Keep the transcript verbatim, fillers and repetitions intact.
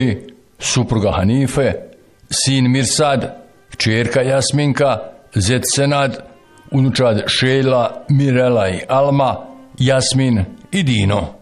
supruga Hanife, sin Mirsad, kćerka Jasminka, zet Senad, unučad Šejla, Mirela i Alma, Jasmin i Dino.